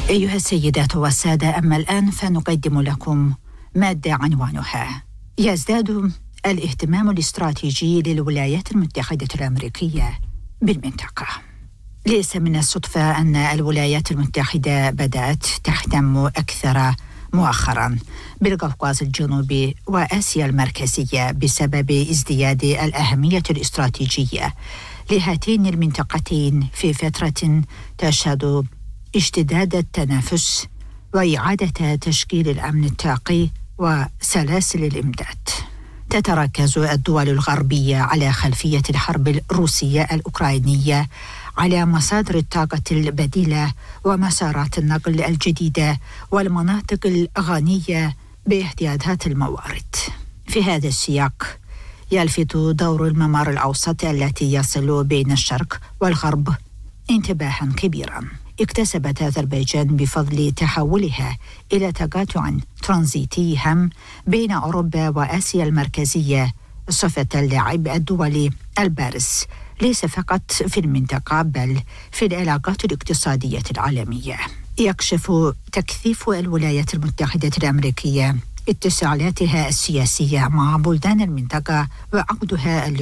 أيها السيدات والسادة، أما الآن فنقدم لكم مادة عنوانها: يزداد الاهتمام الاستراتيجي للولايات المتحدة الأمريكية بالمنطقة. ليس من الصدفة أن الولايات المتحدة بدأت تهتم أكثر مؤخراً بالقوقاز الجنوبي وآسيا المركزية بسبب ازدياد الأهمية الاستراتيجية لهاتين المنطقتين في فترة تشهد اشتداد التنافس وإعادة تشكيل الأمن الطاقي وسلاسل الإمداد. تتركز الدول الغربية على خلفية الحرب الروسية الأوكرانية على مصادر الطاقة البديلة ومسارات النقل الجديدة والمناطق الغنية باحتياجات الموارد. في هذا السياق يلفت دور الممر الأوسط التي يصل بين الشرق والغرب انتباها كبيرا. اكتسبت أذربيجان بفضل تحولها إلى تقاطع ترانزيتي هام بين أوروبا وآسيا المركزية صفة اللعب الدولي البارز، ليس فقط في المنطقة بل في العلاقات الاقتصادية العالمية. يكشف تكثيف الولايات المتحدة الأمريكية اتصالاتها السياسية مع بلدان المنطقة وعقدها